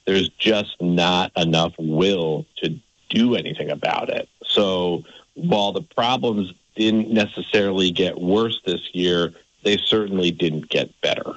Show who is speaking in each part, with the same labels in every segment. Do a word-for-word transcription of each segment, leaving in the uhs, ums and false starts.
Speaker 1: there's just not enough will to do anything about it. So while the problems didn't necessarily get worse this year, they certainly didn't get better.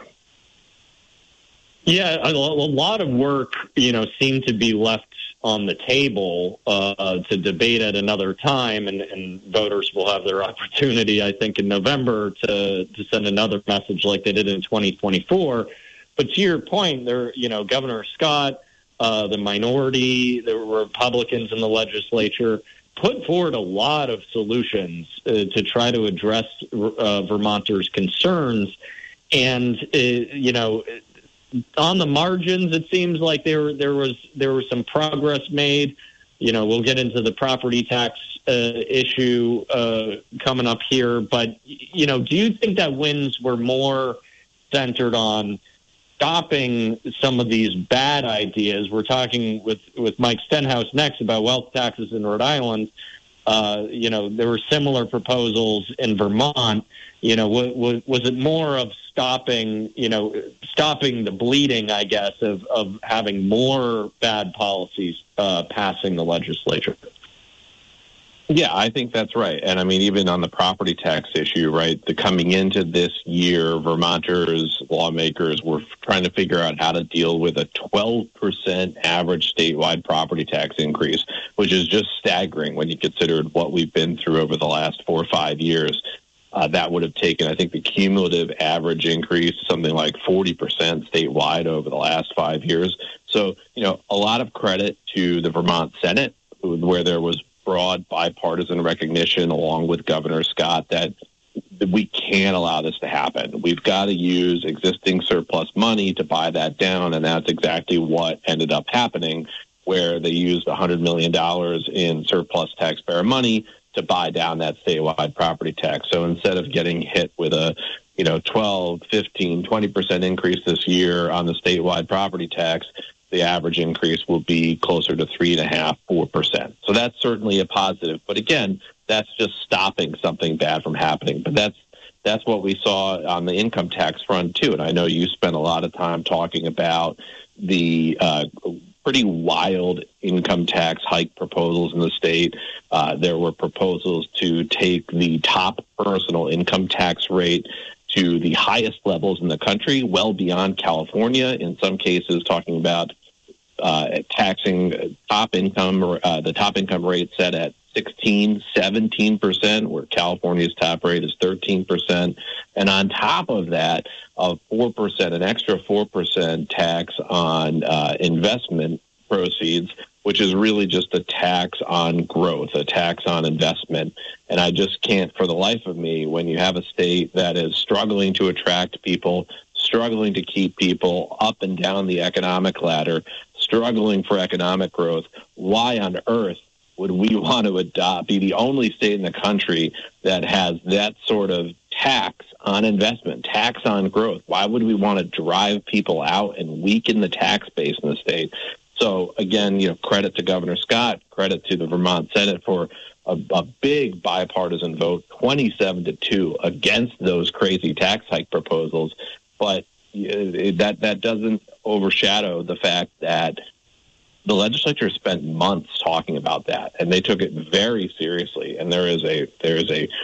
Speaker 2: Yeah, a lot of work, you know, seemed to be left on the table uh, to debate at another time, and, and voters will have their opportunity, I think, in November to, to send another message like they did in twenty twenty-four. But to your point, there, you know, Governor Scott, uh, the minority, the Republicans in the legislature put forward a lot of solutions uh, to try to address uh, Vermonters' concerns, and uh, you know. On the margins, it seems like there there was there was some progress made. You know, we'll get into the property tax uh, issue uh, coming up here. But, you know, do you think that wins were more centered on stopping some of these bad ideas? We're talking with, with Mike Stenhouse next about wealth taxes in Rhode Island. Uh, you know, there were similar proposals in Vermont. You know, w- w- was it more of stopping, you know, stopping the bleeding, I guess, of, of having more bad policies uh, passing the legislature?
Speaker 1: Yeah, I think that's right. And I mean, even on the property tax issue, right, the coming into this year, Vermonters, lawmakers were trying to figure out how to deal with a twelve percent average statewide property tax increase, which is just staggering when you consider what we've been through over the last four or five years. Uh, that would have taken, I think, the cumulative average increase, something like forty percent statewide over the last five years. So, you know, a lot of credit to the Vermont Senate, where there was broad bipartisan recognition along with Governor Scott that we can't allow this to happen. We've got to use existing surplus money to buy that down, and that's exactly what ended up happening, where they used one hundred million dollars in surplus taxpayer money to buy down that statewide property tax. So instead of getting hit with a, you know, twelve, fifteen, twenty percent increase this year on the statewide property tax, the average increase will be closer to three and a half, four percent. So that's certainly a positive. But again, that's just stopping something bad from happening. But that's that's what we saw on the income tax front too. And I know you spent a lot of time talking about the uh, pretty wild income tax hike proposals in the state. Uh, there were proposals to take the top personal income tax rate to the highest levels in the country, well beyond California, in some cases talking about uh, taxing top income, uh, the top income rate set at sixteen, seventeen percent, where California's top rate is thirteen percent. And on top of that, a four percent, an extra four percent tax on uh, investment proceeds, which is really just a tax on growth, a tax on investment. And I just can't, for the life of me, when you have a state that is struggling to attract people, struggling to keep people up and down the economic ladder, struggling for economic growth, why on earth would we want to adopt, be the only state in the country that has that sort of tax on investment, tax on growth? Why would we want to drive people out and weaken the tax base in the state? So, again, you know, credit to Governor Scott, credit to the Vermont Senate for a, a big bipartisan vote, twenty-seven to two, against those crazy tax hike proposals. But uh, that that doesn't overshadow the fact that the legislature spent months talking about that, and they took it very seriously. And there is a there is a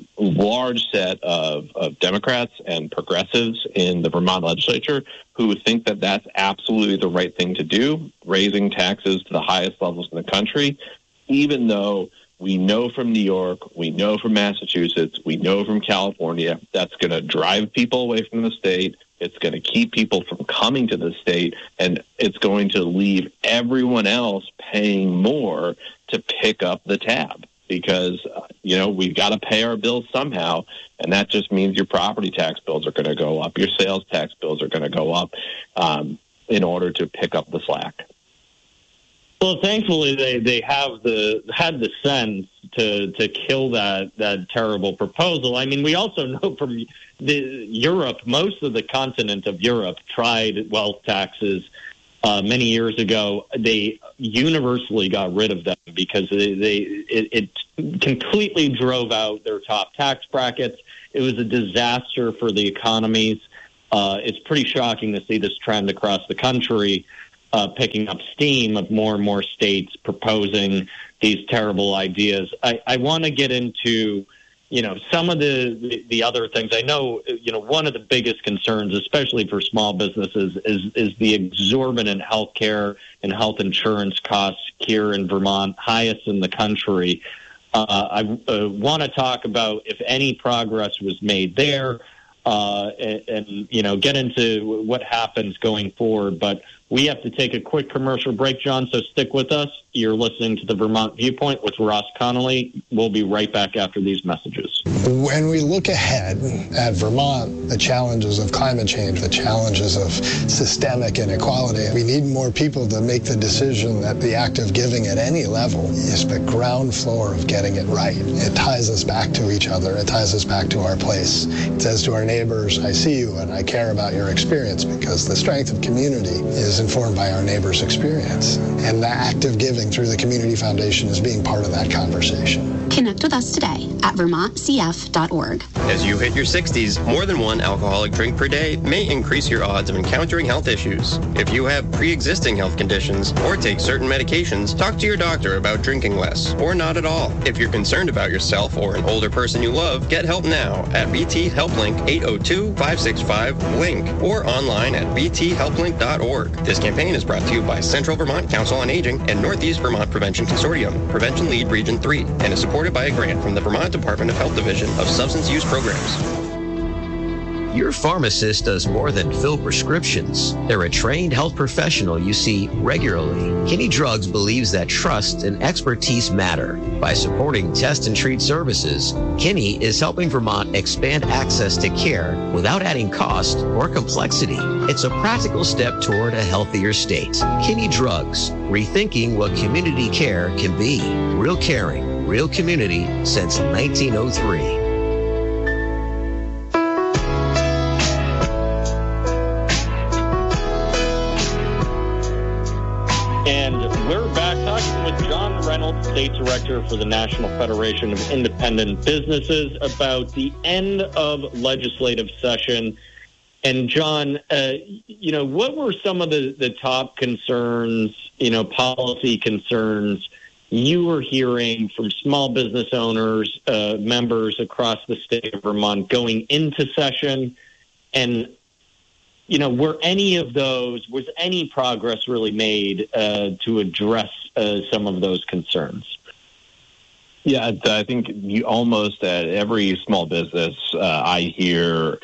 Speaker 1: large set of, of Democrats and progressives in the Vermont legislature who think that that's absolutely the right thing to do, raising taxes to the highest levels in the country, even though we know from New York, we know from Massachusetts, we know from California, that's going to drive people away from the state. It's going to keep people from coming to the state, and it's going to leave everyone else paying more to pick up the tab. Because, uh, you know, we've got to pay our bills somehow, and that just means your property tax bills are going to go up, your sales tax bills are going to go up um, in order to pick up the slack.
Speaker 2: Well, thankfully, they, they have the had the sense to to kill that, that terrible proposal. I mean, we also know from the, Europe, most of the continent of Europe tried wealth taxes Uh, many years ago. They universally got rid of them because they, they it, it completely drove out their top tax brackets. It was a disaster for the economies. Uh, it's pretty shocking to see this trend across the country. uh, picking up steam of more and more states proposing these terrible ideas. I, I want to get into, you know, some of the, the, the other things. I know, you know, one of the biggest concerns, especially for small businesses, is, is the exorbitant health care and health insurance costs here in Vermont, highest in the country. Uh, I uh, want to talk about if any progress was made there, uh, and, and, you know, get into what happens going forward. But we have to take a quick commercial break, John, so stick with us. You're listening to the Vermont Viewpoint with Ross Connolly. We'll be right back after these messages.
Speaker 3: When we look ahead at Vermont, the challenges of climate change, the challenges of systemic inequality, we need more people to make the decision that the act of giving at any level is the ground floor of getting it right. It ties us back to each other. It ties us back to our place. It says to our neighbors, I see you and I care about your experience, because the strength of community is informed by our neighbors' experience. And the act of giving through the Community Foundation is being part of that conversation.
Speaker 4: Connect with us today at vermont c f dot org.
Speaker 5: As you hit your sixties, more than one alcoholic drink per day may increase your odds of encountering health issues. If you have pre-existing health conditions or take certain medications, talk to your doctor about drinking less or not at all. If you're concerned about yourself or an older person you love, get help now at V T Helplink eight oh two, five six five, LINK or online at v t helplink dot org. This campaign is brought to you by Central Vermont Council on Aging and Northeast Vermont Prevention Consortium, Prevention Lead Region three, and is supported by a grant from the Vermont Department of Health Division of Substance Use Programs.
Speaker 6: Your pharmacist does more than fill prescriptions. They're a trained health professional you see regularly. Kinney Drugs believes that trust and expertise matter. By supporting test and treat services, Kinney is helping Vermont expand access to care without adding cost or complexity. It's a practical step toward a healthier state. Kinney Drugs, rethinking what community care can be. Real caring, real community since nineteen oh three.
Speaker 2: And we're back talking with John Reynolds, State Director for the National Federation of Independent Businesses, about the end of legislative session. And John, uh, you know, what were some of the, the top concerns, you know, policy concerns you were hearing from small business owners, uh, members across the state of Vermont going into session? And you know, were any of those, was any progress really made uh, to address uh, some of those concerns?
Speaker 1: Yeah, I think you almost at every small business, uh, I hear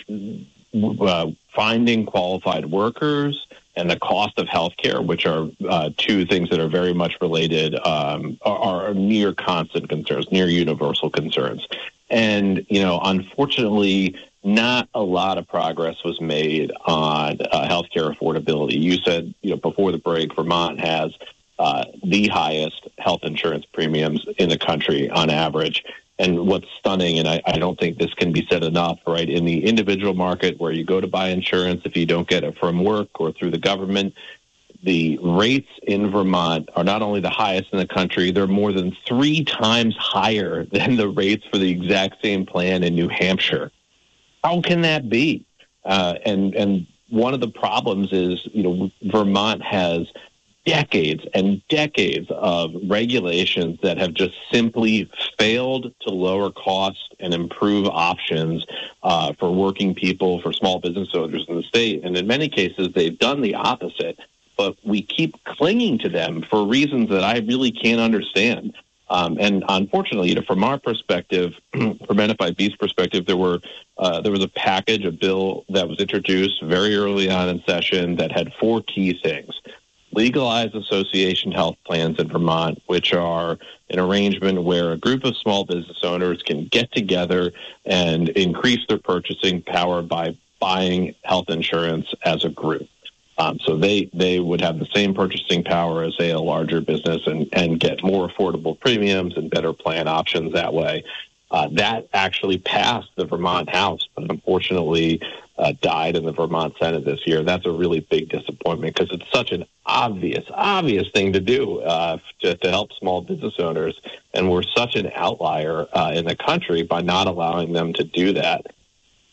Speaker 1: uh, finding qualified workers and the cost of healthcare, which are uh, two things that are very much related, um, are, are near constant concerns, near universal concerns. And, you know, unfortunately, not a lot of progress was made on uh, healthcare affordability. You said, you know, before the break, Vermont has uh, the highest health insurance premiums in the country on average. And what's stunning, and I, I don't think this can be said enough, right, in the individual market where you go to buy insurance, if you don't get it from work or through the government, the rates in Vermont are not only the highest in the country, they're more than three times higher than the rates for the exact same plan in New Hampshire. How can that be? Uh, and and one of the problems is, you know, Vermont has decades and decades of regulations that have just simply failed to lower costs and improve options uh, for working people, for small business owners in the state. And in many cases, they've done the opposite. But we keep clinging to them for reasons that I really can't understand. Um, and unfortunately, you know, from our perspective, from N F I B's perspective, there were uh, there was a package, a bill that was introduced very early on in session that had four key things: legalize association health plans in Vermont, which are an arrangement where a group of small business owners can get together and increase their purchasing power by buying health insurance as a group. Um, so they, they would have the same purchasing power as, say, a larger business and, and get more affordable premiums and better plan options that way. Uh, that actually passed the Vermont House, but unfortunately uh, died in the Vermont Senate this year. That's a really big disappointment because it's such an obvious, obvious thing to do uh, to, to help small business owners. And we're such an outlier uh, in the country by not allowing them to do that.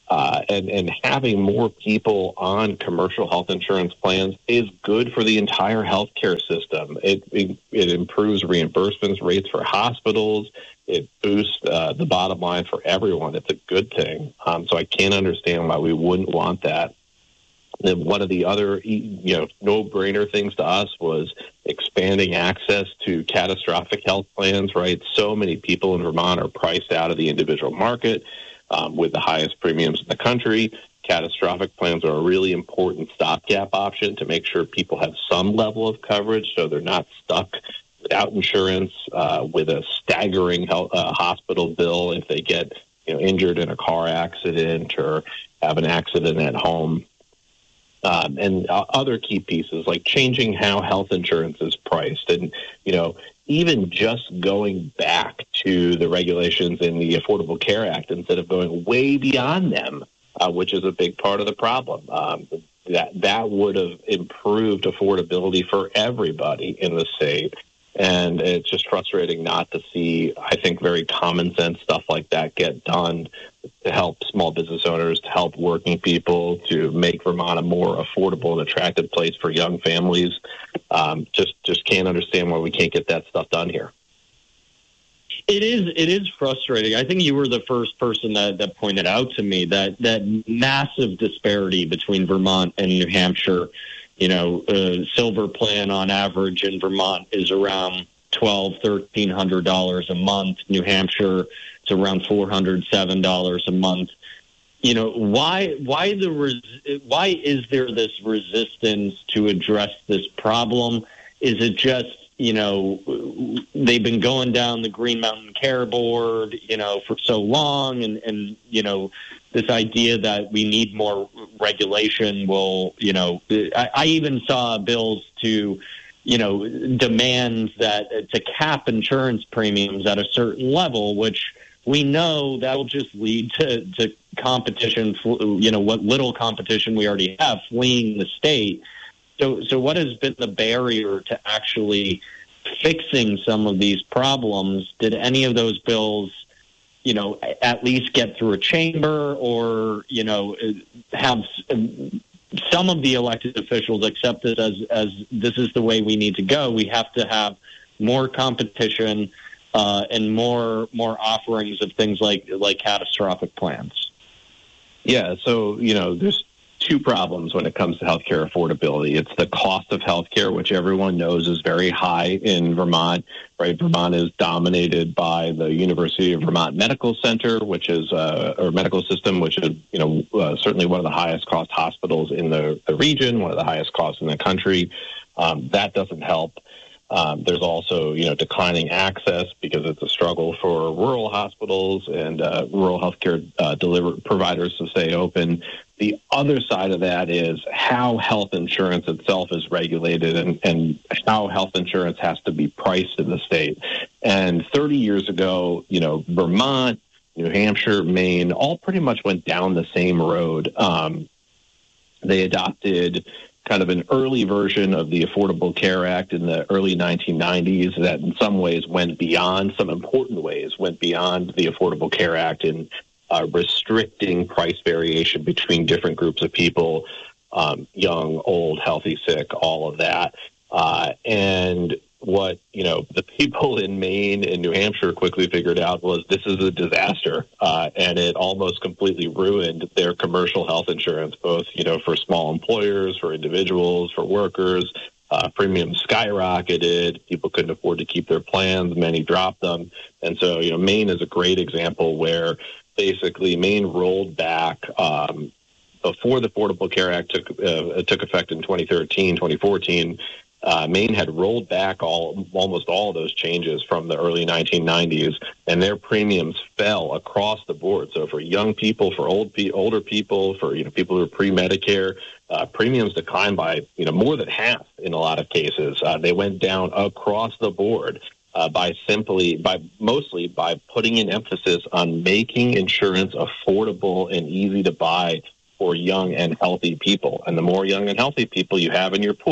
Speaker 1: Uh, and, and having more people on commercial health insurance plans is good for the entire healthcare system. It, it, it improves reimbursements rates for hospitals. It boosts uh, the bottom line for everyone. It's a good thing. Um, so I can't understand why we wouldn't want that. And one of the other, you know, no-brainer things to us was expanding access to catastrophic health plans, right? So many people in Vermont are priced out of the individual market. Um, with the highest premiums in the country. Catastrophic plans are a really important stopgap option to make sure people have some level of coverage so they're not stuck without insurance uh, with a staggering health, uh, hospital bill if they get you know, injured in a car accident or have an accident at home. Um, and uh, other key pieces like changing how health insurance is priced. And, you know, even just going back to the regulations in the Affordable Care Act instead of going way beyond them, uh, which is a big part of the problem. Um, that that would have improved affordability for everybody in the state. And it's just frustrating not to see, I think, very common sense stuff like that get done to help small business owners, to help working people, to make Vermont a more affordable and attractive place for young families. Um, just just can't understand why we can't get that stuff done here.
Speaker 2: It is it is frustrating. I think you were the first person that, that pointed out to me that, that massive disparity between Vermont and New Hampshire. You know, uh, silver plan on average in Vermont is around twelve, thirteen hundred dollars a month. New Hampshire, it's around four hundred seven dollars a month. You know, why why the res- why is there this resistance to address this problem? Is it just, you know, they've been going down the Green Mountain Care Board, you know, for so long, and, and you know, this idea that we need more regulation will, you know, I, I even saw bills to, you know, demand that to cap insurance premiums at a certain level, which we know that will just lead to, to competition, you know, what little competition we already have fleeing the state. So, so what has been the barrier to actually fixing some of these problems? Did any of those bills, you know, at least get through a chamber, or, you know, have some of the elected officials accept it as, as this is the way we need to go? We have to have more competition uh, and more more offerings of things like like catastrophic plans.
Speaker 1: Yeah, so, you know, there's two problems when it comes to healthcare affordability. It's the cost of healthcare, which everyone knows is very high in Vermont, right? Vermont is dominated by the University of Vermont Medical Center, which is, uh, or medical system, which is, you know, uh, certainly one of the highest cost hospitals in the, the region, one of the highest costs in the country. Um, that doesn't help. Um, there's also, you know, declining access because it's a struggle for rural hospitals and uh, rural healthcare uh, deliver providers to stay open. The other side of that is how health insurance itself is regulated and, and how health insurance has to be priced in the state. And thirty years ago, you know, Vermont, New Hampshire, Maine, all pretty much went down the same road. Um, they adopted kind of an early version of the Affordable Care Act in the early nineteen nineties that in some ways went beyond, some important ways, went beyond the Affordable Care Act in uh, restricting price variation between different groups of people, um, young, old, healthy, sick, all of that. Uh, and what, you know, the people in Maine and New Hampshire quickly figured out was this is a disaster, uh, and it almost completely ruined their commercial health insurance, both, you know, for small employers, for individuals, for workers. Uh, premiums skyrocketed. People couldn't afford to keep their plans. Many dropped them. And so, you know, Maine is a great example where basically Maine rolled back um, before the Affordable Care Act took, uh, took effect in twenty thirteen, twenty fourteen. Uh, Maine had rolled back all almost all of those changes from the early nineteen nineties, and their premiums fell across the board. So for young people, for old pe- older people, for you know people who are pre-Medicare, uh, premiums declined by you know more than half in a lot of cases. Uh, they went down across the board uh, by simply by mostly by putting an emphasis on making insurance affordable and easy to buy for young and healthy people. And the more young and healthy people you have in your pool,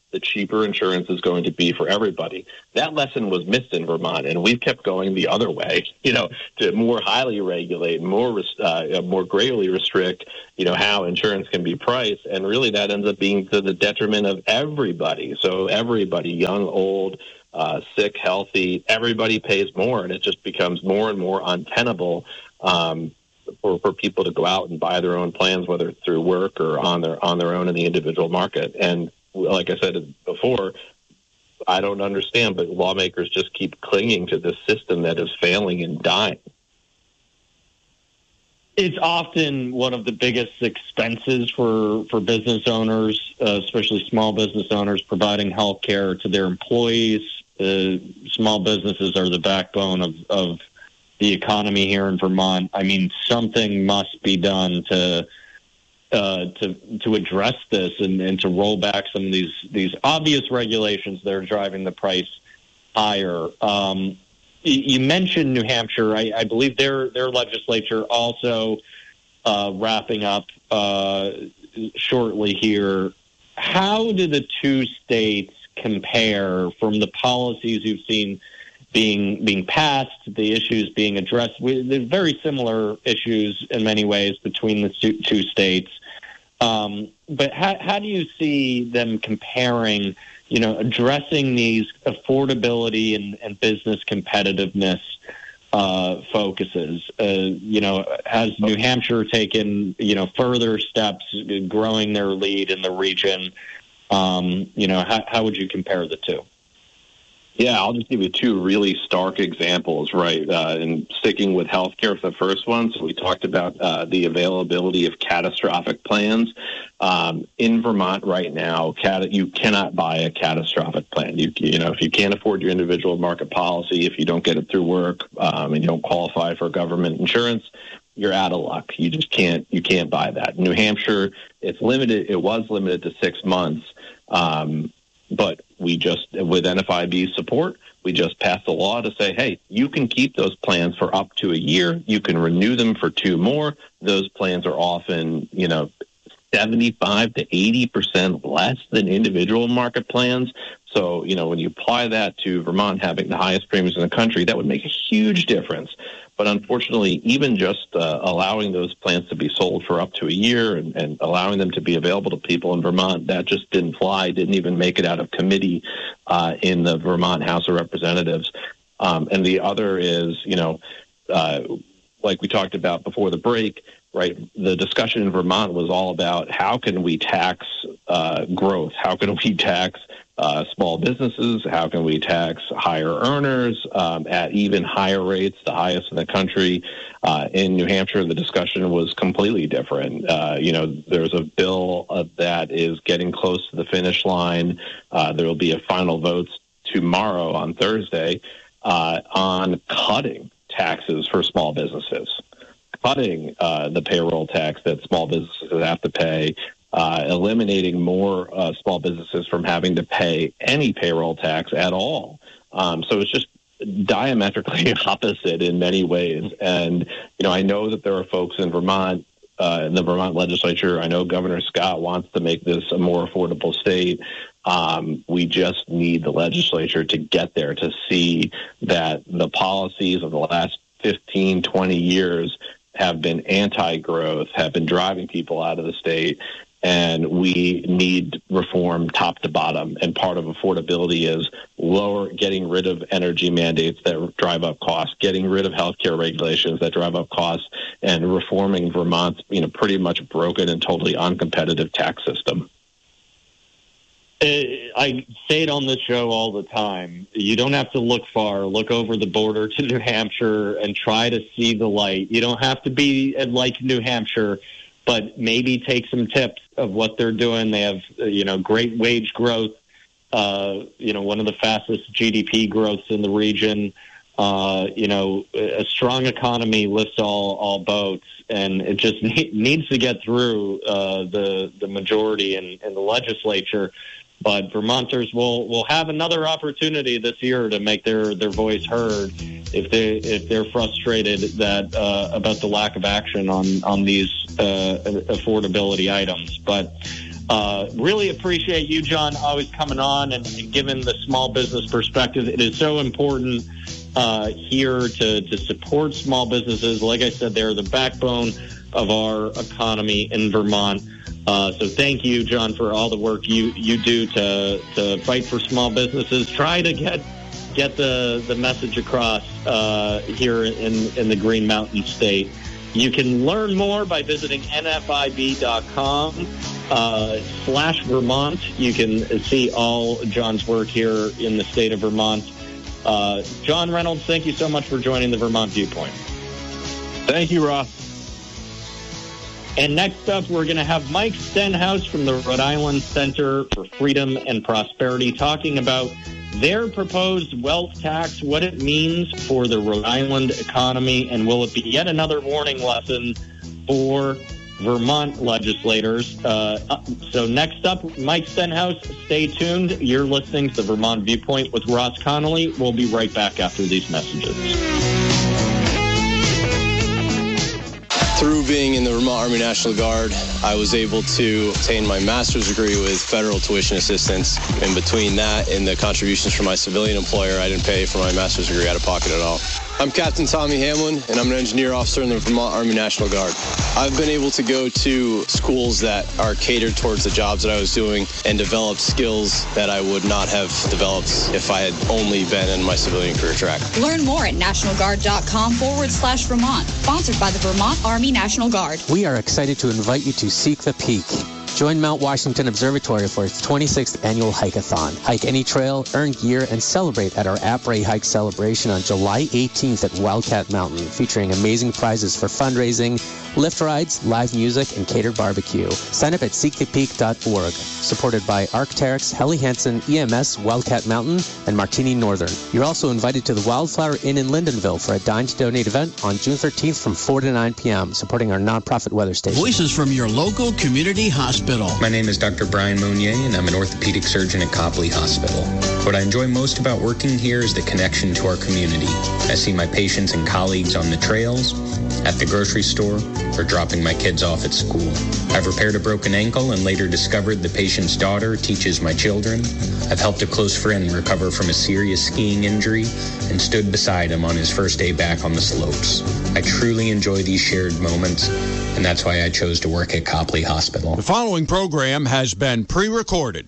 Speaker 1: the cheaper insurance is going to be for everybody. That lesson was missed in Vermont, and we've kept going the other way, you know, to more highly regulate, more uh, more greatly restrict, you know, how insurance can be priced. And really that ends up being to the detriment of everybody. So everybody, young, old, uh, sick, healthy, everybody pays more, and it just becomes more and more untenable um, for, for people to go out and buy their own plans, whether it's through work or on their on their own in the individual market. And like I said before, I don't understand, but lawmakers just keep clinging to this system that is failing and dying.
Speaker 2: It's often one of the biggest expenses for, for business owners, uh, especially small business owners, providing health care to their employees. Uh, small businesses are the backbone of, of the economy here in Vermont. I mean, something must be done to uh, to to address this and, and to roll back some of these these obvious regulations that are driving the price higher. Um, you mentioned New Hampshire. I, I believe their their legislature also uh, wrapping up uh, shortly here. How do the two states compare from the policies you've seen being being passed, the issues being addressed? We, there's very similar issues in many ways between the two, two states. Um, but how, how do you see them comparing, you know, addressing these affordability and, and business competitiveness uh, focuses? Uh, you know, has New Hampshire taken, you know, further steps, growing their lead in the region? Um, you know, how, how would you compare the two?
Speaker 1: Yeah, I'll just give you two really stark examples, right? Uh, and sticking with healthcare for the first one, so we talked about uh, the availability of catastrophic plans. Um, in Vermont right now, cat- you cannot buy a catastrophic plan. You, you know, if you can't afford your individual market policy, if you don't get it through work, um, and you don't qualify for government insurance, you're out of luck. You just can't. You can't buy that. In New Hampshire, it's limited. It was limited to six months. Um, But we just, with N F I B support, we just passed a law to say, hey, you can keep those plans for up to a year. You can renew them for two more. Those plans are often, you know, seventy-five to eighty percent less than individual market plans. So, you know, when you apply that to Vermont having the highest premiums in the country, that would make a huge difference. But unfortunately, even just uh, allowing those plans to be sold for up to a year and, and allowing them to be available to people in Vermont, that just didn't fly, didn't even make it out of committee uh, in the Vermont House of Representatives. Um, and the other is, you know, uh, like we talked about before the break, right, the discussion in Vermont was all about how can we tax uh, growth? How can we tax Uh, small businesses? How can we tax higher earners um, at even higher rates, the highest in the country? Uh, in New Hampshire, the discussion was completely different. Uh, you know, there's a bill uh, that is getting close to the finish line. Uh, there will be a final vote tomorrow on Thursday uh, on cutting taxes for small businesses, cutting uh, the payroll tax that small businesses have to pay, Uh, eliminating more uh, small businesses from having to pay any payroll tax at all. Um, so it's just diametrically opposite in many ways. And, you know, I know that there are folks in Vermont, uh, in the Vermont legislature, I know Governor Scott wants to make this a more affordable state. Um, we just need the legislature to get there to see that the policies of the last fifteen, twenty years have been anti-growth, have been driving people out of the state. And we need reform top to bottom. And part of affordability is lower, getting rid of energy mandates that drive up costs, getting rid of healthcare regulations that drive up costs, and reforming Vermont's, you know, pretty much broken and totally uncompetitive tax system.
Speaker 2: I say it on the show all the time. You don't have to look far. Look over the border to New Hampshire and try to see the light. You don't have to be like New Hampshire, but maybe take some tips of what they're doing. They have, you know, great wage growth, uh, you know, one of the fastest G D P growths in the region. Uh, you know, a strong economy lifts all, all boats, and it just ne- needs to get through uh, the the majority in, in the legislature. But Vermonters will, will have another opportunity this year to make their, their voice heard if they if they're frustrated that uh, about the lack of action on on these uh, affordability items. But Uh, really appreciate you, John, always coming on and, and giving the small business perspective. It is so important uh, here to, to support small businesses. Like I said, they're the backbone of our economy in Vermont. Uh, so thank you, John, for all the work you, you do to to fight for small businesses. Try to get get the, the message across uh, here in, in the Green Mountain State. You can learn more by visiting N F I B dot com uh, slash Vermont. You can see all John's work here in the state of Vermont. Uh, John Reynolds, thank you so much for joining the Vermont Viewpoint.
Speaker 1: Thank you, Ross.
Speaker 2: And next up, we're going to have Mike Stenhouse from the Rhode Island Center for Freedom and Prosperity talking about their proposed wealth tax, what it means for the Rhode Island economy, and will it be yet another warning lesson for Vermont legislators? Uh, so next up, Mike Stenhouse, stay tuned. You're listening to the Vermont Viewpoint with Ross Connolly. We'll be right back after these messages.
Speaker 7: Through being in the Vermont Army National Guard, I was able to obtain my master's degree with federal tuition assistance. And between that and the contributions from my civilian employer, I didn't pay for my master's degree out of pocket at all. I'm Captain Tommy Hamlin, and I'm an engineer officer in the Vermont Army National Guard. I've been able to go to schools that are catered towards the jobs that I was doing and develop skills that I would not have developed if I had only been in my civilian career track.
Speaker 8: Learn more at nationalguard.com forward slash Vermont. Sponsored by the Vermont Army National Guard.
Speaker 9: We are excited to invite you to Seek the Peak. Join Mount Washington Observatory for its twenty-sixth annual hike-a-thon. Hike any trail, earn gear, and celebrate at our Après Hike celebration on July eighteenth at Wildcat Mountain, featuring amazing prizes for fundraising, lift rides, live music, and catered barbecue. Sign up at seek the peak dot org. Supported by Arc'teryx, Helly Hansen, E M S, Wildcat Mountain, and Martini Northern. You're also invited to the Wildflower Inn in Lyndonville for a Dine to Donate event on June thirteenth from four to nine p.m., supporting our nonprofit weather station.
Speaker 10: Voices from your local community hospital.
Speaker 11: My name is Doctor Brian Monnier, and I'm an orthopedic surgeon at Copley Hospital. What I enjoy most about working here is the connection to our community. I see my patients and colleagues on the trails, at the grocery store, or dropping my kids off at school. I've repaired a broken ankle and later discovered the patient's daughter teaches my children. I've helped a close friend recover from a serious skiing injury and stood beside him on his first day back on the slopes. I truly enjoy these shared moments, and that's why I chose to work at Copley Hospital.
Speaker 10: The following program has been pre-recorded.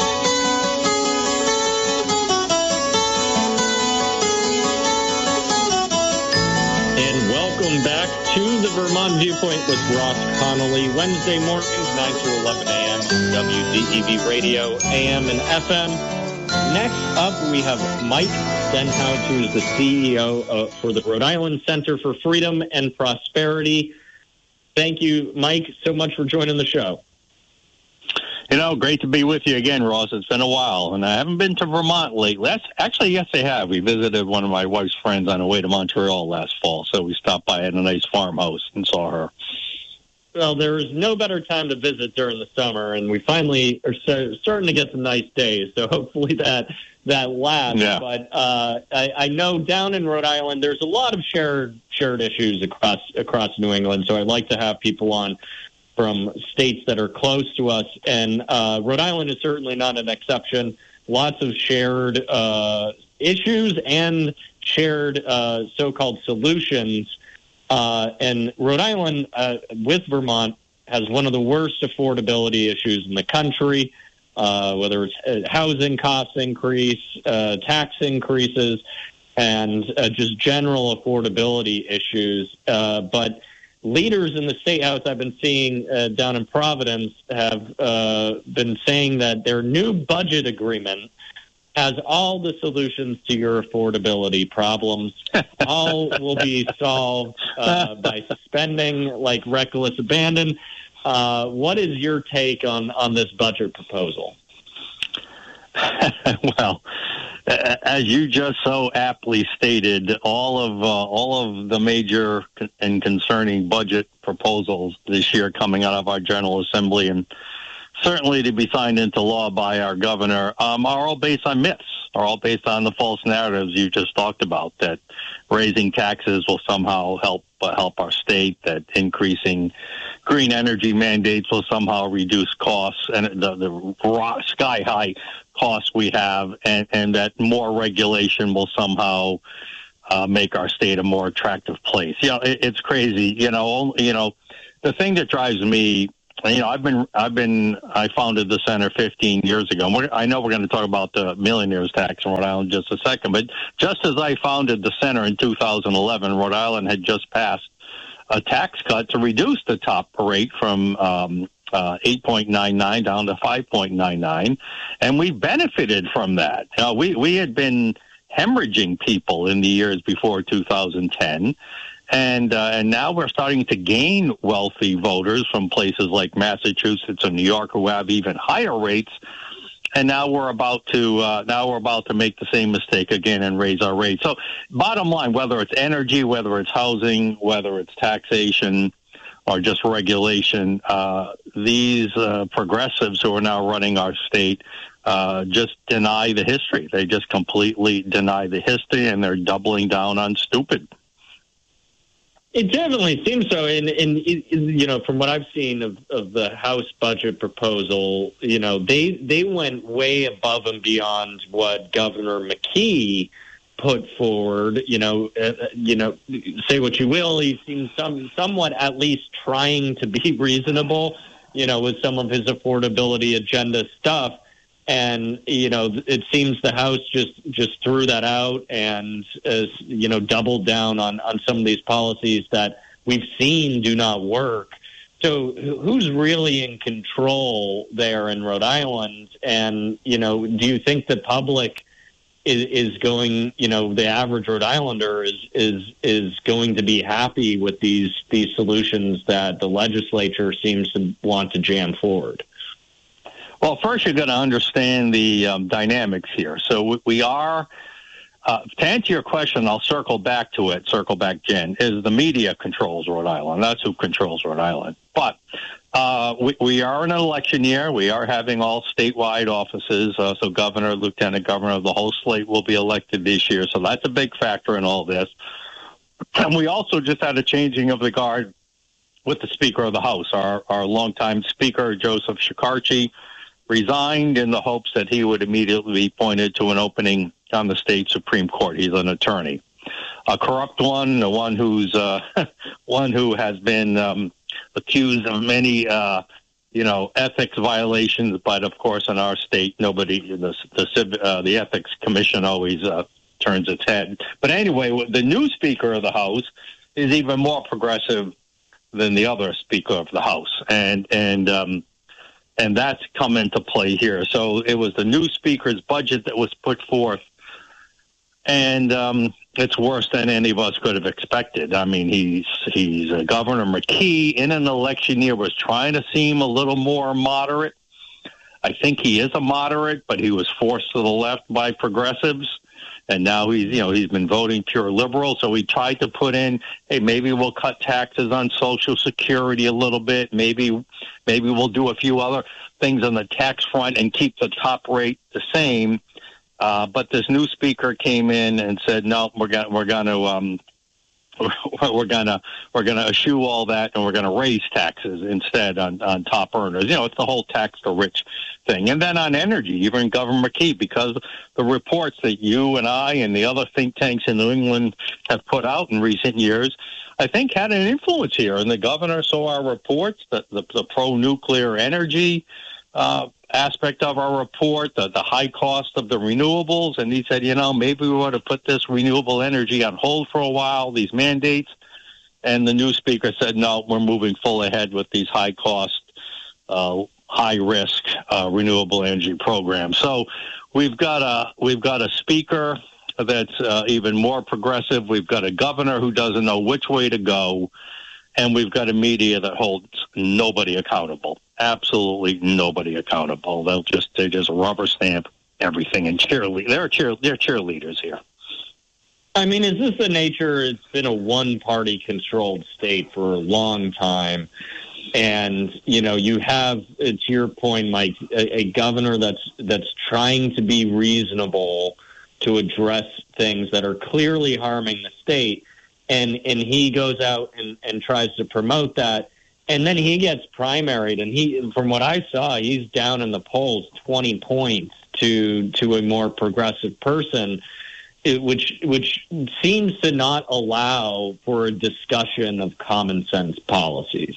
Speaker 2: And welcome back to the Vermont Viewpoint with Ross Connolly. Wednesday mornings, nine to eleven a.m. on W D E V Radio, A M and F M. Next up, we have Mike Stenhouse, who is the C E O uh, for the Rhode Island Center for Freedom and Prosperity. Thank you, Mike, so much for joining the show.
Speaker 12: You know, great to be with you again, Ross. It's been a while, and I haven't been to Vermont lately. That's, actually, yes, I have. We visited one of my wife's friends on the way to Montreal last fall, so we stopped by at a nice farmhouse and saw her.
Speaker 2: Well, there is no better time to visit during the summer, and we finally are starting to get some nice days, so hopefully that that lasts.
Speaker 12: Yeah.
Speaker 2: But uh, I, I know down in Rhode Island, there's a lot of shared shared issues across across New England, so I'd like to have people on from states that are close to us, and uh, Rhode Island is certainly not an exception. Lots of shared uh, issues and shared uh, so-called solutions. Uh, and Rhode Island, uh, with Vermont, has one of the worst affordability issues in the country, uh, whether it's housing costs increase, uh, tax increases, and uh, just general affordability issues. Uh, but leaders in the State House I've been seeing uh, down in Providence have uh, been saying that their new budget agreement has all the solutions to your affordability problems. All will be solved uh, by spending like reckless abandon. Uh, what is your take on, on this budget proposal?
Speaker 12: Well, as you just so aptly stated, all of uh, all of the major and concerning budget proposals this year coming out of our General Assembly and certainly to be signed into law by our governor, um, are all based on myths, are all based on the false narratives you just talked about, that raising taxes will somehow help uh, help our state, that increasing green energy mandates will somehow reduce costs and the, the sky high costs we have, and, and that more regulation will somehow uh, make our state a more attractive place. You know, it, it's crazy. You know, you know, the thing that drives me, you know, I've been, I've been, I founded the center fifteen years ago. We're, I know we're going to talk about the millionaires tax in Rhode Island in just a second, but just as I founded the center in two thousand eleven, Rhode Island had just passed a tax cut to reduce the top rate from um, uh, eight point nine nine down to five point nine nine, and we benefited from that. Uh, we we had been hemorrhaging people in the years before two thousand ten, and uh, and now we're starting to gain wealthy voters from places like Massachusetts and New York who have even higher rates. And now we're about to uh, now we're about to make the same mistake again and raise our rates. So, bottom line, whether it's energy, whether it's housing, whether it's taxation, or just regulation, uh, these uh, progressives who are now running our state uh, just deny the history. They just completely deny the history, and they're doubling down on stupid.
Speaker 2: It definitely seems so. And, and you know, from what I've seen of, of the House budget proposal, you know, they they went way above and beyond what Governor McKee put forward. You know, uh, you know, say what you will, he seems some somewhat at least trying to be reasonable, you know, with some of his affordability agenda stuff. And, you know, it seems the House just, just threw that out and, uh, you know, doubled down on, on some of these policies that we've seen do not work. So who's really in control there in Rhode Island? And, you know, do you think the public is, is going, you know, the average Rhode Islander is, is, is going to be happy with these, these solutions that the legislature seems to want to jam forward?
Speaker 12: Well, first you're going to understand the um, dynamics here. So we are, uh, to answer your question, I'll circle back to it, circle back, Jen, is the media controls Rhode Island. That's who controls Rhode Island. But uh, we, we are in an election year. We are having all statewide offices. Uh, so governor, lieutenant governor, the whole slate will be elected this year. So that's a big factor in all this. And we also just had a changing of the guard with the Speaker of the House. Our, our longtime Speaker, Joseph Shekarchi, resigned in the hopes that he would immediately be appointed to an opening on the state Supreme Court. He's an attorney, a corrupt one, the one who's uh, one who has been um, accused of many, uh, you know, ethics violations. But of course, in our state, nobody, the the, uh, the Ethics Commission always uh, turns its head. But anyway, the new Speaker of the House is even more progressive than the other Speaker of the House, and and. Um, And that's come into play here. So it was the new speaker's budget that was put forth, and um, it's worse than any of us could have expected. I mean, he's he's uh, Governor McKee in an election year was trying to seem a little more moderate. I think he is a moderate, but he was forced to the left by progressives. And now he's, you know, he's been voting pure liberal. So he tried to put in, hey, maybe we'll cut taxes on Social Security a little bit. Maybe, maybe we'll do a few other things on the tax front and keep the top rate the same. Uh, but this new speaker came in and said, no, we're going, we're going to, um, we're gonna we're gonna eschew all that, and we're gonna raise taxes instead on, on top earners. You know, it's the whole tax the rich thing. And then on energy, even Governor McKee, because the reports that you and I and the other think tanks in New England have put out in recent years, I think had an influence here. And the governor saw our reports, the the, the pro-nuclear energy uh, aspect of our report, the, the high cost of the renewables, and he said, you know, maybe we ought to put this renewable energy on hold for a while, these mandates. And the new speaker said, no, we're moving full ahead with these high cost, uh, high risk uh, renewable energy programs. So we've got a we've got a speaker that's uh, even more progressive. We've got a governor who doesn't know which way to go, and we've got a media that holds nobody accountable. Absolutely nobody accountable. They'll just they just rubber stamp everything and cheerlead. They're cheer they're cheerleaders here.
Speaker 2: I mean, is this the nature? It's been a one-party controlled state for a long time, and you know you have, to your point, Mike, a, a governor that's that's trying to be reasonable to address things that are clearly harming the state. and and he goes out and, and tries to promote that. And then he gets primaried, and he, from what I saw, he's down in the polls twenty points to to a more progressive person, it, which which seems to not allow for a discussion of common sense policies.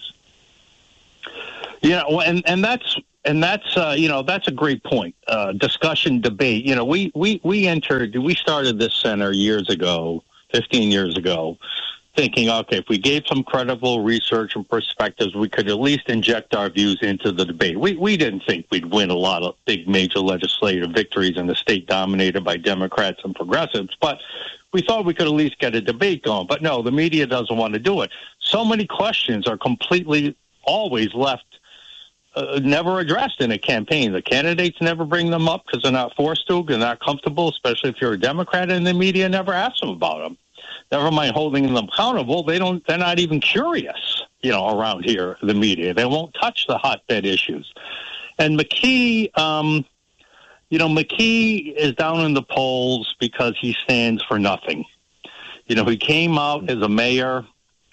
Speaker 12: Yeah, well, and and that's and that's uh, you know that's a great point. Uh, discussion, debate. You know, we we we entered, we started this center years ago, fifteen years ago, thinking, okay, if we gave some credible research and perspectives, we could at least inject our views into the debate. We we didn't think we'd win a lot of big major legislative victories in a state dominated by Democrats and progressives, but we thought we could at least get a debate going. But no, the media doesn't want to do it. So many questions are completely always left uh, never addressed in a campaign. The candidates never bring them up because they're not forced to, they're not comfortable, especially if you're a Democrat, and the media never asks them about them. Never mind holding them accountable, they don't, they're not even curious, you know, around here, the media. They won't touch the hotbed issues. And McKee, um, you know, McKee is down in the polls because he stands for nothing. You know, he came out as a mayor.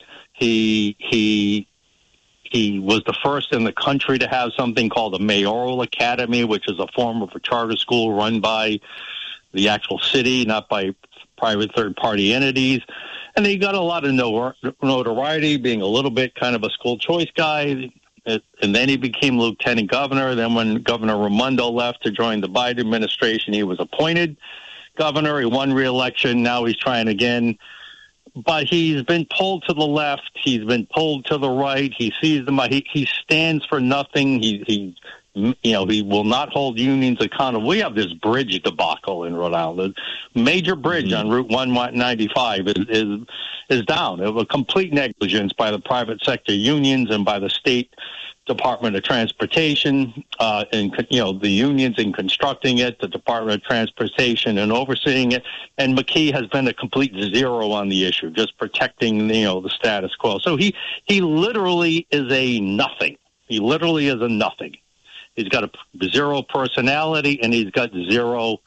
Speaker 12: He, he, he was the first in the country to have something called a mayoral academy, which is a form of a charter school run by the actual city, not by private third-party entities. And he got a lot of notoriety, being a little bit kind of a school choice guy. And then he became lieutenant governor. Then when Governor Raimondo left to join the Biden administration, he was appointed governor. He won re-election. Now he's trying again. But he's been pulled to the left. He's been pulled to the right. He sees them. He, he stands for nothing. He, he You know, he will not hold unions accountable. We have this bridge debacle in Rhode Island. The major bridge mm-hmm. on Route one ninety-five is, is is down. It was complete negligence by the private sector unions and by the state Department of Transportation, uh, and, you know, the unions in constructing it, the Department of Transportation and overseeing it. And McKee has been a complete zero on the issue, just protecting, you know, the status quo. So he, he literally is a nothing. He literally is a nothing. He's got a zero personality, and he's got zero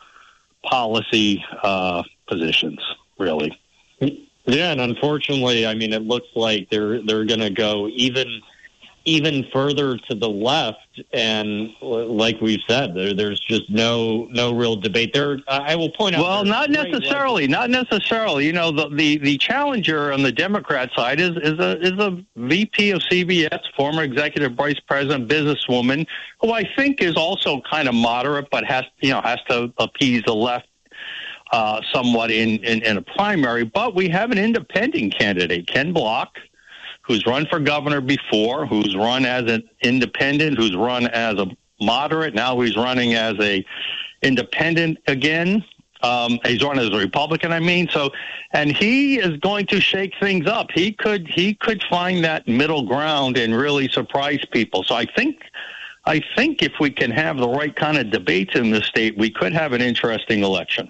Speaker 12: policy uh, positions, really.
Speaker 2: Yeah, and unfortunately, I mean, it looks like they're they're going to go even even further to the left, and like we've said, there there's just no no real debate there. I will point out.
Speaker 12: Well, not necessarily, not necessarily. You know, the, the the challenger on the Democrat side is is a is a V P of C B S, former executive vice president, businesswoman, who I think is also kind of moderate, but has you know has to appease the left uh, somewhat in, in in a primary. But we have an independent candidate, Ken Block, who's run for governor before, who's run as an independent, who's run as a moderate. Now he's running as a independent again. Um, he's running as a Republican, I mean. So, and he is going to shake things up. He could he could find that middle ground and really surprise people. So I think I think if we can have the right kind of debates in the state, we could have an interesting election.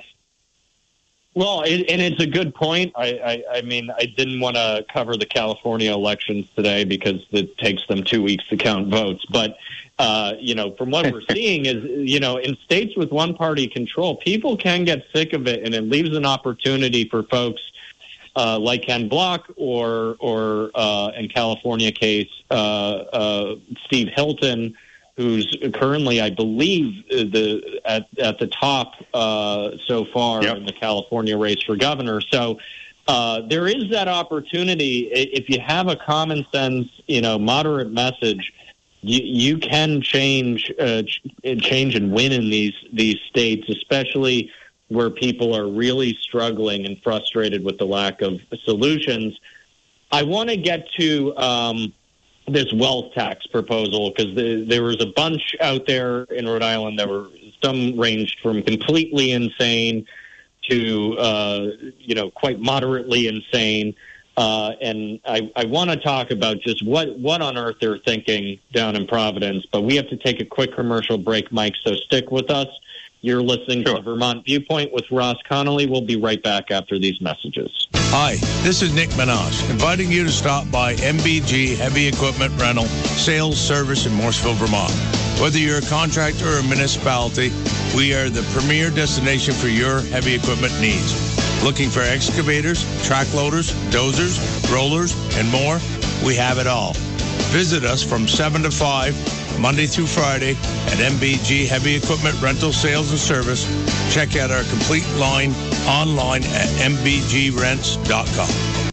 Speaker 2: Well, it, and it's a good point. I, I, I mean, I didn't want to cover the California elections today because it takes them two weeks to count votes. But, uh, you know, from what we're seeing is, you know, in states with one-party control, people can get sick of it, and it leaves an opportunity for folks uh, like Ken Block or, or uh, in California case, uh, uh, Steve Hilton, who's currently, I believe, the at at the top uh, so far yep. in the California race for governor. So uh, there is that opportunity. If you have a common sense, you know, moderate message, you, you can change uh, change and win in these these states, especially where people are really struggling and frustrated with the lack of solutions. I want to get to. Um, this wealth tax proposal, because the, there was a bunch out there in Rhode Island that were, some ranged from completely insane to, uh, you know, quite moderately insane. Uh, and I, I want to talk about just what, what on earth they're thinking down in Providence, but we have to take a quick commercial break, Mike, so stick with us. You're listening sure. to the Vermont Viewpoint with Ross Connolly. We'll be right back after these messages.
Speaker 13: Hi, this is Nick Minaj, inviting you to stop by M B G Heavy Equipment Rental Sales Service in Morrisville, Vermont. Whether you're a contractor or a municipality, we are the premier destination for your heavy equipment needs. Looking for excavators, track loaders, dozers, rollers, and more? We have it all. Visit us from seven to five, Monday through Friday at M B G Heavy Equipment Rental Sales and Service. Check out our complete line online at m b g rents dot com.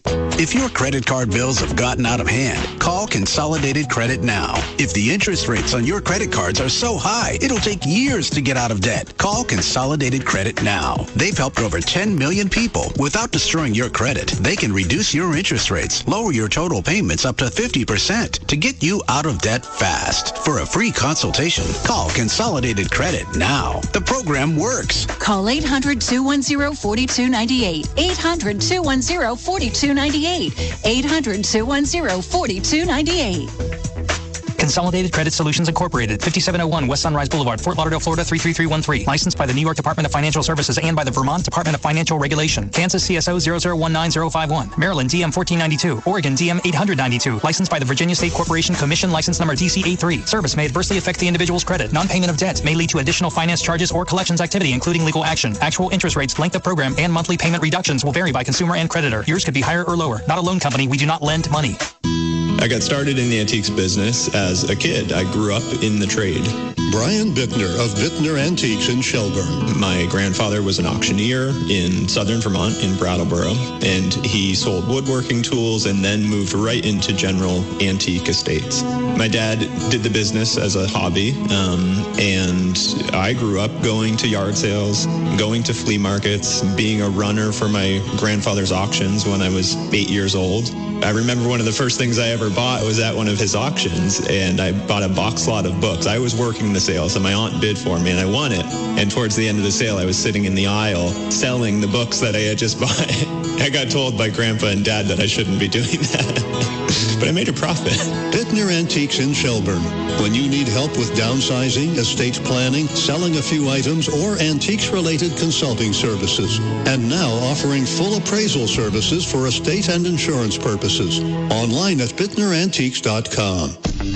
Speaker 14: If your credit card bills have gotten out of hand, call Consolidated Credit now. If the interest rates on your credit cards are so high, it'll take years to get out of debt. Call Consolidated Credit now. They've helped over ten million people. Without destroying your credit, they can reduce your interest rates, lower your total payments up to fifty percent to get you out of debt fast. For a free consultation, call Consolidated Credit now. The program works.
Speaker 15: Call eight hundred, two one zero, four two nine eight. eight hundred, two one zero, four two nine eight. eight hundred, two one zero, four two nine eight.
Speaker 16: Consolidated Credit Solutions Incorporated, fifty-seven oh one West Sunrise Boulevard, Fort Lauderdale, Florida, three three three one three. Licensed by the New York Department of Financial Services and by the Vermont Department of Financial Regulation. Kansas C S O zero zero one nine zero five one. Maryland D M fourteen ninety-two. Oregon D M eight hundred ninety-two. Licensed by the Virginia State Corporation Commission, license number D C A three. Service may adversely affect the individual's credit. Non-payment of debt may lead to additional finance charges or collections activity, including legal action. Actual interest rates, length of program, and monthly payment reductions will vary by consumer and creditor. Yours could be higher or lower. Not a loan company. We do not lend money.
Speaker 17: I got started in the antiques business as a kid. I grew up in the trade.
Speaker 18: Brian Bittner of Bittner Antiques in Shelburne.
Speaker 17: My grandfather was an auctioneer in southern Vermont, in Brattleboro, and he sold woodworking tools and then moved right into general antique estates. My dad did the business as a hobby, um, and I grew up going to yard sales, going to flea markets, being a runner for my grandfather's auctions when I was eight years old. I remember one of the first things I ever bought was at one of his auctions, and I bought a box lot of books. I was working the sale, so my aunt bid for me, and I won it. And towards the end of the sale, I was sitting in the aisle selling the books that I had just bought. I got told by Grandpa and Dad that I shouldn't be doing that, but I made a profit.
Speaker 18: Bittner Antiques in Shelburne. When you need help with downsizing, estate planning, selling a few items, or antiques-related consulting services. And now offering full appraisal services for estate and insurance purposes. Online at bittner antiques dot com.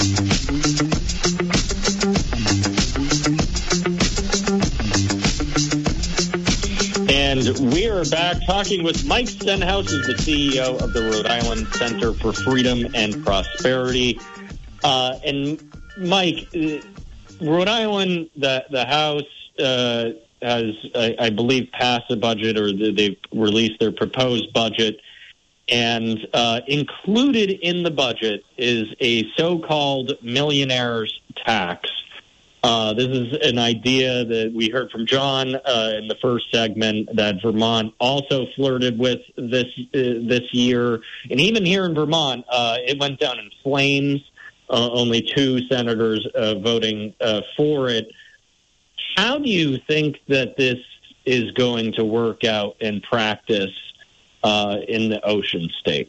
Speaker 2: And we are back talking with Mike Stenhouse, who's the C E O of the Rhode Island Center for Freedom and Prosperity. Uh, and Mike, uh, Rhode Island, the the House uh, has, I, I believe, passed a budget, or they've released their proposed budget. And uh, included in the budget is a so-called millionaire's tax. Uh, this is an idea that we heard from John uh, in the first segment that Vermont also flirted with this uh, this year. And even here in Vermont, uh, it went down in flames. Uh, only two senators uh, voting uh, for it. How do you think that this is going to work out in practice Uh, in the Ocean State?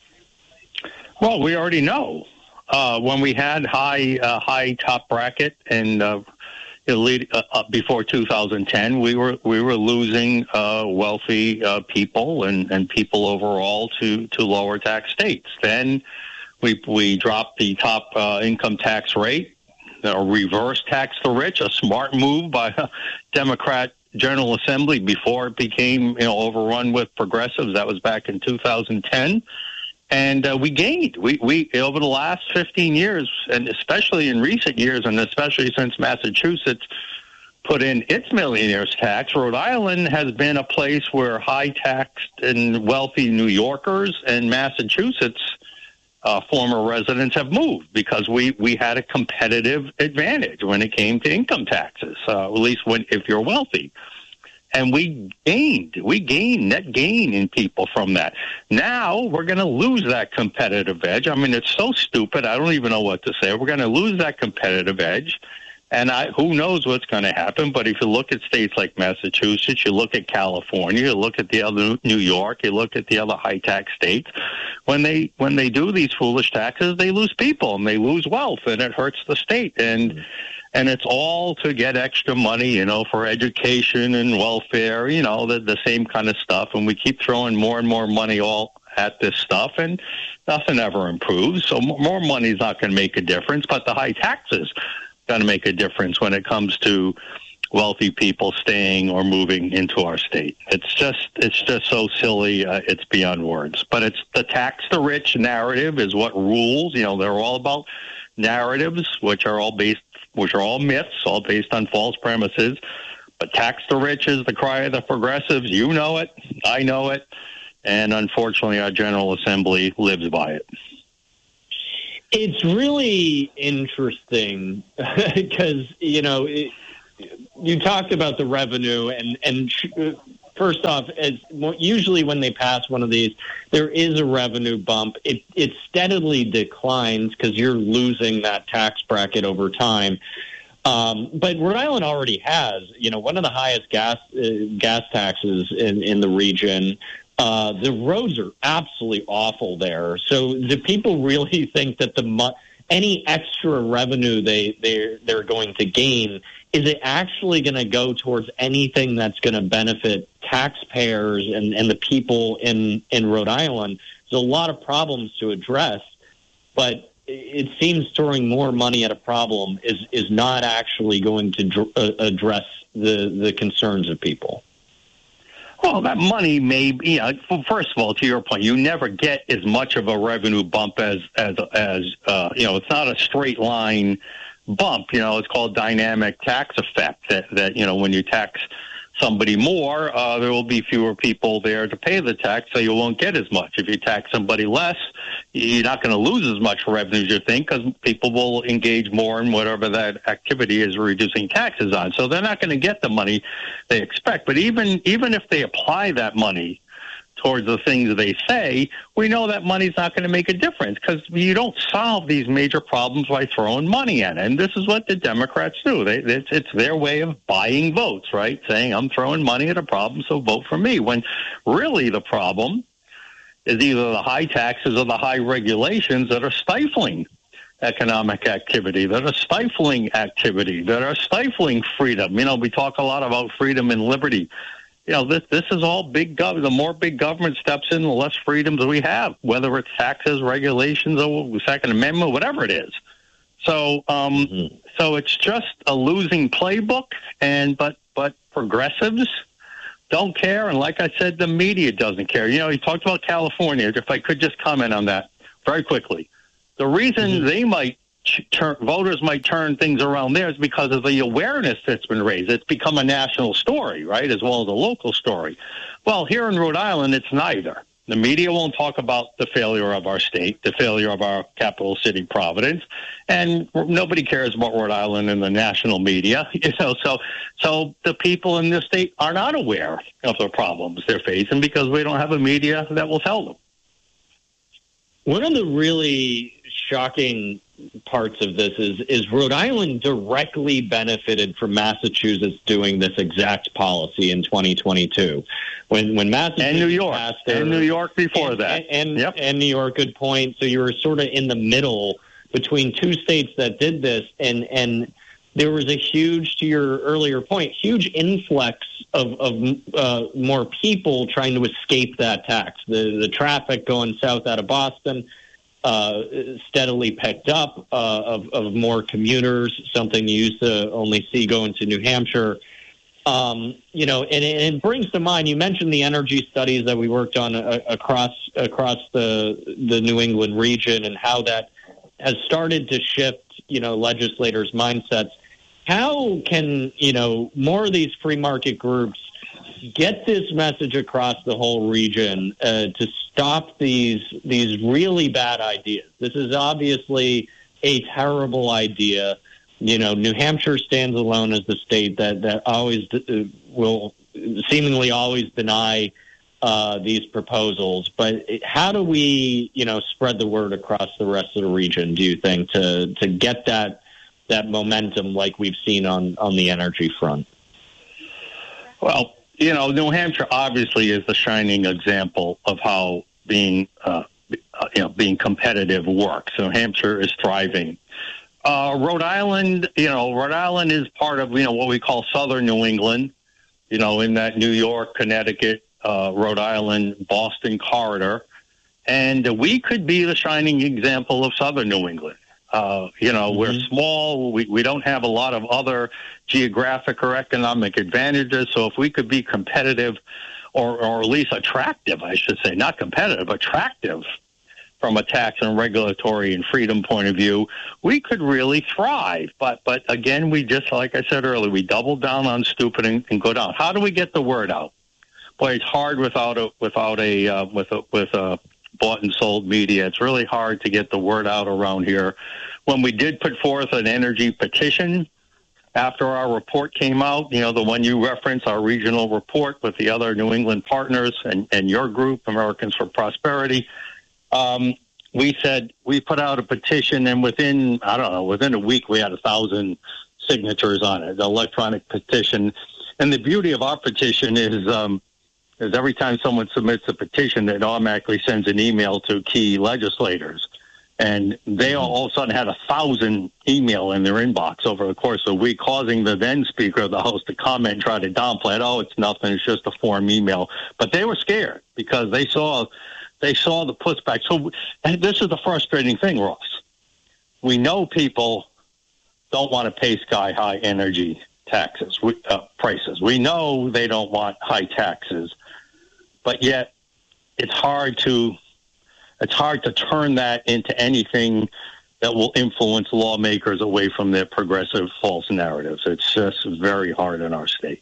Speaker 12: Well, we already know. Uh, when we had high uh, high top bracket and uh, elite, uh, uh, before two thousand ten, we were we were losing uh, wealthy uh, people and, and people overall to, to lower tax states. Then we we dropped the top uh, income tax rate, or reverse tax the rich, a smart move by a Democrat General Assembly before it became, you know, overrun with progressives. That was back in two thousand ten. And uh, we gained. We, we over the last fifteen years, and especially in recent years, and especially since Massachusetts put in its millionaire's tax, Rhode Island has been a place where high-taxed and wealthy New Yorkers and Massachusetts uh, former residents have moved because we, we had a competitive advantage when it came to income taxes, uh, at least when if you're wealthy. And we gained, we gained net gain in people from that. Now we're going to lose that competitive edge. I mean, it's so stupid. I don't even know what to say. We're going to lose that competitive edge. And I, who knows what's going to happen. But if you look at states like Massachusetts, you look at California, you look at the other New York, you look at the other high tax states, when they when they do these foolish taxes, they lose people and they lose wealth, and it hurts the state. And and it's all to get extra money, you know, for education and welfare, you know, the, the same kind of stuff. And we keep throwing more and more money all at this stuff, and nothing ever improves. So more money is not going to make a difference, but the high taxes going to make a difference when it comes to wealthy people staying or moving into our state. It's just it's just so silly. Uh, it's beyond words. But it's the tax the rich narrative is what rules. You know, they're all about narratives, which are all based, which are all myths, all based on false premises. But tax the rich is the cry of the progressives. You know it. I know it. And unfortunately, our General Assembly lives by it.
Speaker 2: It's really interesting because, you know, it, you talked about the revenue, and, and first off, as usually when they pass one of these, there is a revenue bump. It, it steadily declines because you're losing that tax bracket over time. Um, but Rhode Island already has, you know, one of the highest gas uh, gas taxes in, in the region. Uh, the roads are absolutely awful there. So do people really think that the mo- any extra revenue they they're, they're going to gain, is it actually going to go towards anything that's going to benefit taxpayers and, and the people in, in Rhode Island? There's a lot of problems to address, but it seems throwing more money at a problem is, is not actually going to dr- uh, address the, the concerns of people.
Speaker 12: Well, that money may be, you know, first of all, to your point, you never get as much of a revenue bump as, as, as uh, you know, it's not a straight line bump. You know, it's called dynamic tax effect that, that you know, when you tax somebody more, uh, there will be fewer people there to pay the tax, so you won't get as much. If you tax somebody less, you're not going to lose as much revenue as you think, because people will engage more in whatever that activity is reducing taxes on. So they're not going to get the money they expect. But even even if they apply that money towards the things they say, we know that money's not going to make a difference, because you don't solve these major problems by throwing money at it. And this is what the Democrats do. They, it's, it's their way of buying votes, right? Saying, I'm throwing money at a problem, so vote for me. When really the problem is either the high taxes or the high regulations that are stifling economic activity, that are stifling activity, that are stifling freedom. You know, we talk a lot about freedom and liberty. You know, this this is all big government. The more big government steps in, the less freedoms we have, whether it's taxes, regulations, or Second Amendment, whatever it is. So, um, mm-hmm. so it's just a losing playbook. And but but progressives don't care, and like I said, the media doesn't care. You know, you talked about California. If I could just comment on that very quickly, the reason mm-hmm. they might. Turn, voters might turn things around there is because of the awareness that's been raised. It's become a national story, right, as well as a local story. Well, here in Rhode Island, it's neither. The media won't talk about the failure of our state, the failure of our capital city, Providence, and nobody cares about Rhode Island in the national media. You know, so so the people in this state are not aware of the problems they're facing because we don't have a media that will tell them.
Speaker 2: One of the really shocking parts of this is is Rhode Island directly benefited from Massachusetts doing this exact policy in twenty twenty-two. When when Massachusetts
Speaker 12: and New York
Speaker 2: passed their,
Speaker 12: and New York before
Speaker 2: and,
Speaker 12: that,
Speaker 2: and and,
Speaker 12: yep.
Speaker 2: and New York, good point. So you were sort of in the middle between two states that did this, and and there was a huge, to your earlier point, huge influx of of uh, more people trying to escape that tax. The the traffic going south out of Boston Uh, steadily picked up uh, of, of more commuters, something you used to only see going to New Hampshire. Um, you know, and, and it brings to mind, you mentioned the energy studies that we worked on uh, across across the the New England region and how that has started to shift, you know, legislators' mindsets. How can, you know, more of these free market groups get this message across the whole region uh, to stop these these really bad ideas? This is obviously a terrible idea. You know, New Hampshire stands alone as the state that, that always uh, will seemingly always deny uh, these proposals. But how do we, you know, spread the word across the rest of the region, do you think, to, to get that that momentum like we've seen on, on the energy front?
Speaker 12: Well, you know, New Hampshire obviously is the shining example of how being, uh, you know, being competitive works. New Hampshire is thriving. Uh, Rhode Island, you know, Rhode Island is part of, you know, what we call Southern New England, you know, in that New York, Connecticut, uh, Rhode Island, Boston corridor. And we could be the shining example of Southern New England. Uh, you know, mm-hmm. we're small. We, we don't have a lot of other geographic or economic advantages. So if we could be competitive or, or at least attractive, I should say, not competitive, attractive from a tax and regulatory and freedom point of view, we could really thrive. But but again, we just, like I said earlier, we double down on stupid and, and go down. How do we get the word out? Boy, it's hard without a without a uh, with a with a bought and sold media. It's really hard to get the word out around here. When we did put forth an energy petition after our report came out, you know, the one you referenced, our regional report with the other New England partners and, and your group, Americans for Prosperity, um, we said we put out a petition, and within, I don't know, within a week we had a thousand signatures on it, the electronic petition. And the beauty of our petition is, um, is every time someone submits a petition, it automatically sends an email to key legislators. And they all, all of a sudden had a thousand email in their inbox over the course of a week, causing the then Speaker of the House to comment and try to downplay it. Oh, it's nothing. It's just a form email. But they were scared because they saw they saw the pushback. So this is the frustrating thing, Ross. We know people don't want to pay sky-high energy taxes, uh, prices. We know they don't want high taxes. But yet it's hard to it's hard to turn that into anything that will influence lawmakers away from their progressive false narratives. It's just very hard in our state.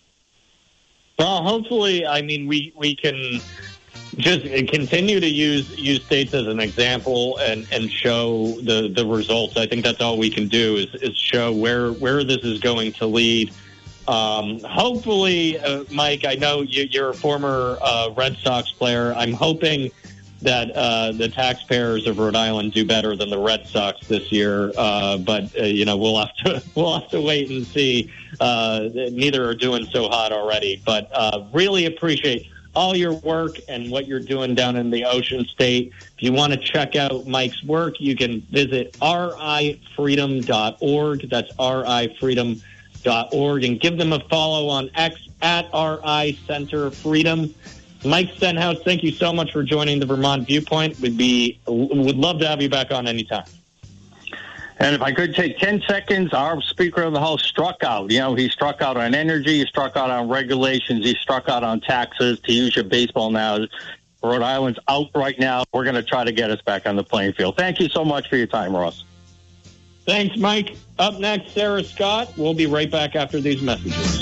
Speaker 2: Well, hopefully, I mean, we, we can just continue to use use states as an example and, and show the, the results. I think that's all we can do is, is show where, where this is going to lead. Um, hopefully, uh, Mike, I know you, you're a former uh, Red Sox player. I'm hoping that uh, the taxpayers of Rhode Island do better than the Red Sox this year. Uh, but, uh, you know, we'll have to we'll have to wait and see. Uh, neither are doing so hot already. But uh, really appreciate all your work and what you're doing down in the Ocean State. If you want to check out Mike's work, you can visit r i freedom dot org. That's r i freedom dot org. And give them a follow on X at R I Center Freedom. Mike Stenhouse, thank you so much for joining the Vermont Viewpoint. We'd be would love to have you back on anytime.
Speaker 12: And if I could take ten seconds, our Speaker of the House struck out. You know, he struck out on energy, he struck out on regulations, he struck out on taxes. To use your baseball now, Rhode Island's out right now. We're going to try to get us back on the playing field. Thank you so much for your time, Ross.
Speaker 2: Thanks, Mike. Up next, Sarah Scott. We'll be right back after these messages.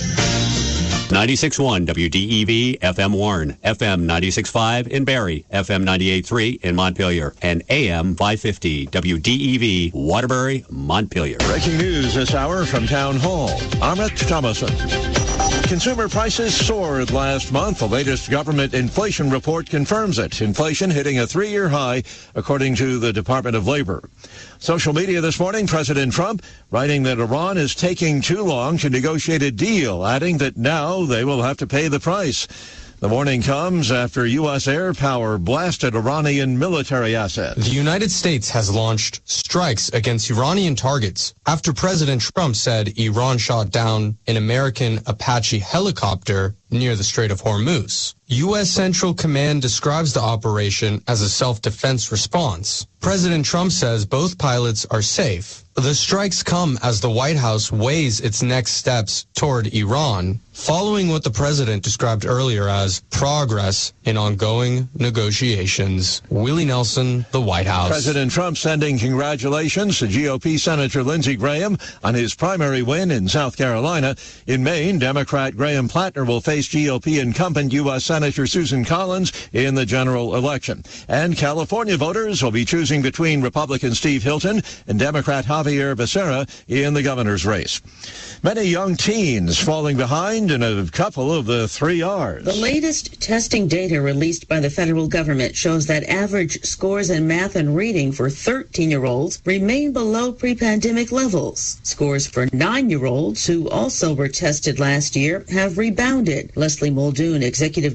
Speaker 19: ninety-six point one W D E V F M Warren, F M ninety-six point five in Barrie, F M ninety-eight point three in Montpelier, and A M five fifty W D E V Waterbury, Montpelier.
Speaker 20: Breaking news this hour from Town Hall. Amit Thomason. Consumer prices soared last month. The latest government inflation report confirms it. Inflation hitting a three-year high, according to the Department of Labor. Social media this morning, President Trump writing that Iran is taking too long to negotiate a deal, adding that now they will have to pay the price. The warning comes after U S air power blasted Iranian military assets.
Speaker 21: The United States has launched strikes against Iranian targets after President Trump said Iran shot down an American Apache helicopter near the Strait of Hormuz. U S Central Command describes the operation as a self-defense response. President Trump says both pilots are safe. The strikes come as the White House weighs its next steps toward Iran, following what the president described earlier as progress in ongoing negotiations. Willie Nelson, the White House.
Speaker 20: President Trump sending congratulations to G O P Senator Lindsey Graham on his primary win in South Carolina. In Maine, Democrat Graham Plattner will face G O P incumbent U S Senator Susan Collins in the general election. And California voters will be choosing between Republican Steve Hilton and Democrat Javier Becerra in the governor's race. Many young teens falling behind in a couple of the three R's.
Speaker 22: The latest testing data released by the federal government shows that average scores in math and reading for thirteen-year-olds remain below pre-pandemic levels. Scores for nine-year-olds, who also were tested last year, have rebounded. Leslie Muldoon, executive director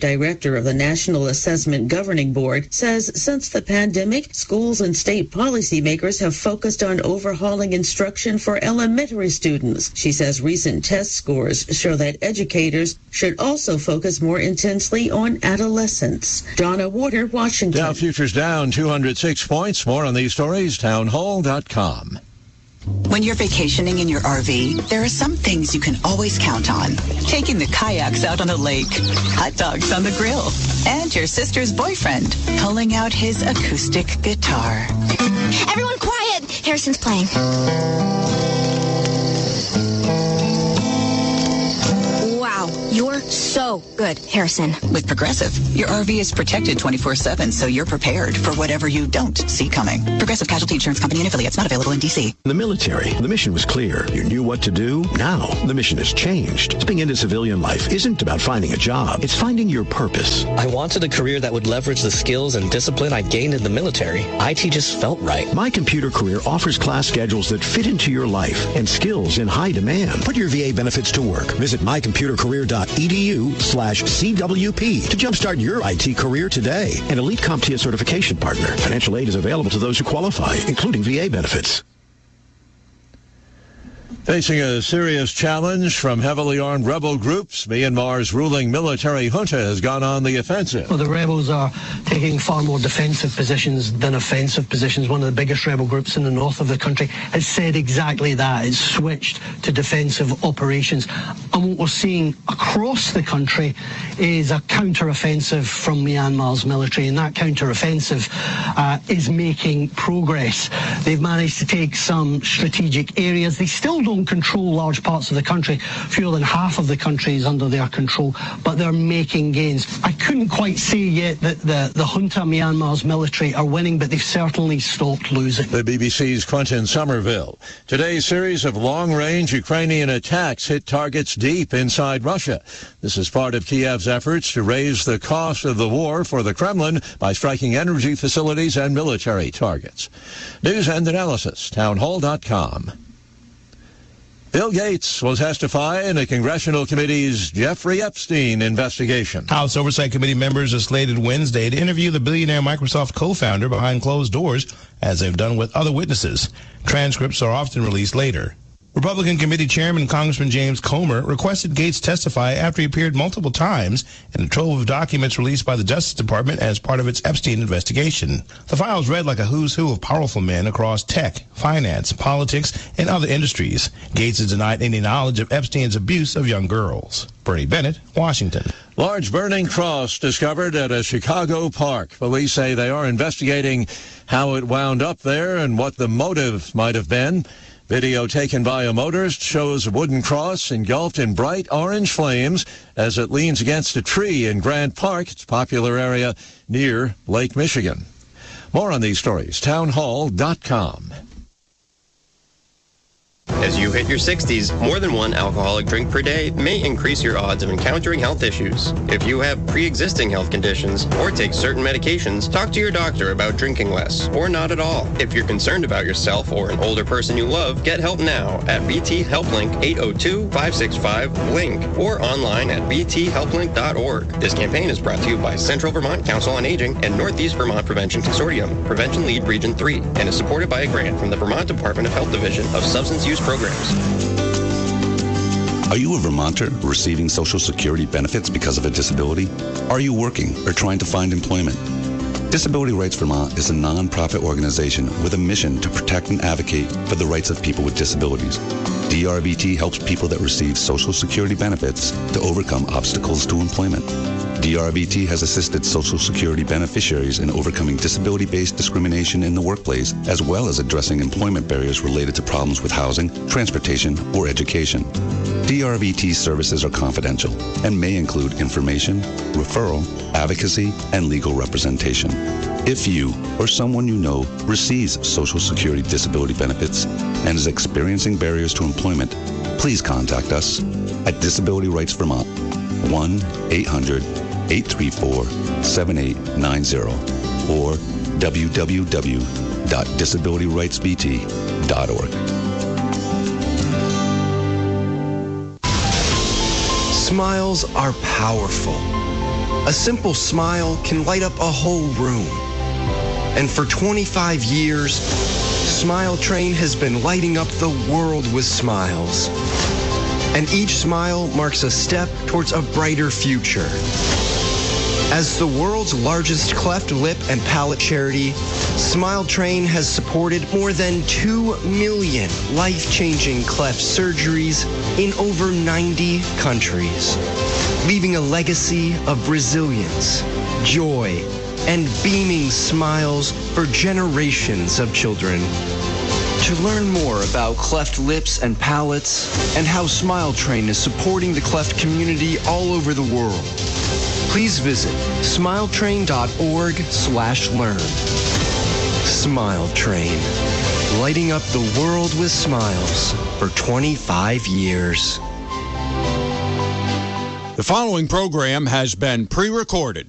Speaker 22: director of the National Assessment Governing Board, says since the pandemic, schools and state policymakers have focused on overhauling instruction for elementary students. She says recent test scores show that educators should also focus more intensely on adolescents. Donna Warder, Washington.
Speaker 20: Dow futures down two hundred six points. More on these stories, townhall dot com.
Speaker 3: When you're vacationing in your R V, there are some things you can always count on. Taking the kayaks out on the lake, hot dogs on the grill, and your sister's boyfriend pulling out his acoustic guitar.
Speaker 4: Everyone quiet! Harrison's playing. Wow, you're so good, Harrison.
Speaker 3: With Progressive, your R V is protected twenty-four seven, so you're prepared for whatever you don't see coming. Progressive Casualty Insurance Company and affiliates, not available in D C.
Speaker 23: The military, the mission was clear. You knew what to do. Now, the mission has changed. Stepping into civilian life isn't about finding a job. It's finding your purpose.
Speaker 24: I wanted a career that would leverage the skills and discipline I gained in the military. I T just felt right.
Speaker 23: My Computer Career offers class schedules that fit into your life and skills in high demand. Put your V A benefits to work. Visit my computer career dot e d u slash C W P to jumpstart your I T career today. An elite CompTIA certification partner. Financial aid is available to those who qualify, including V A benefits.
Speaker 20: Facing a serious challenge from heavily armed rebel groups, Myanmar's ruling military junta has gone on the offensive.
Speaker 25: Well, the rebels are taking far more defensive positions than offensive positions. One of the biggest rebel groups in the north of the country has said exactly that. It's switched to defensive operations. And what we're seeing across the country is a counter-offensive from Myanmar's military, and that counter-offensive uh, is making progress. They've managed to take some strategic areas. They still don't control large parts of the country. Fewer than half of the country is under their control, but they're making gains. I couldn't quite say yet that the, the junta, Myanmar's military, are winning, but they've certainly stopped losing.
Speaker 20: The B B C's Quentin Somerville. Today's series of long-range Ukrainian attacks hit targets deep inside Russia. This is part of Kiev's efforts to raise the cost of the war for the Kremlin by striking energy facilities and military targets. News and analysis, townhall dot com. Bill Gates will testify in a congressional committee's Jeffrey Epstein investigation.
Speaker 26: House Oversight Committee members are slated Wednesday to interview the billionaire Microsoft co-founder behind closed doors, as they've done with other witnesses. Transcripts are often released later. Republican Committee Chairman Congressman James Comer requested Gates testify after he appeared multiple times in a trove of documents released by the Justice Department as part of its Epstein investigation. The files read like a who's who of powerful men across tech, finance, politics, and other industries. Gates has denied any knowledge of Epstein's abuse of young girls. Bernie Bennett, Washington.
Speaker 20: Large burning cross discovered at a Chicago park. Police say they are investigating how it wound up there and what the motive might have been. Video taken by a motorist shows a wooden cross engulfed in bright orange flames as it leans against a tree in Grant Park, its popular area near Lake Michigan. More on these stories, townhall dot com.
Speaker 5: As you hit your sixties, more than one alcoholic drink per day may increase your odds of encountering health issues. If you have pre-existing health conditions or take certain medications, talk to your doctor about drinking less or not at all. If you're concerned about yourself or an older person you love, get help now at B T Helplink eight oh two, five six five, LINK or online at b t help link dot org. This campaign is brought to you by Central Vermont Council on Aging and Northeast Vermont Prevention Consortium, Prevention Lead Region three, and is supported by a grant from the Vermont Department of Health Division of Substance Use Programs.
Speaker 27: Are you a Vermonter receiving Social Security benefits because of a disability? Are you working or trying to find employment? Disability Rights Vermont is a non-profit organization with a mission to protect and advocate for the rights of people with disabilities. D R V T helps people that receive Social Security benefits to overcome obstacles to employment. D R V T has assisted Social Security beneficiaries in overcoming disability-based discrimination in the workplace, as well as addressing employment barriers related to problems with housing, transportation, or education. D R V T services are confidential and may include information, referral, advocacy, and legal representation. If you or someone you know receives Social Security disability benefits and is experiencing barriers to employment, please contact us at Disability Rights Vermont, one eight hundred, eight three four, seven eight nine zero or w w w dot disability rights v t dot org.
Speaker 28: Smiles are powerful.
Speaker 1: A simple smile can light up a whole room. And for twenty-five years, Smile Train has been lighting up the world with smiles. And each smile marks a step towards a brighter future. As the world's largest cleft lip and palate charity, Smile Train has supported more than two million life-changing cleft surgeries in over ninety countries, leaving a legacy of resilience, joy, and beaming smiles for generations of children. To learn more about cleft lips and palates and how Smile Train is supporting the cleft community all over the world, please visit smiletrain.org slash learn. Smile Train, lighting up the world with smiles for twenty-five years.
Speaker 6: The following program has been pre-recorded.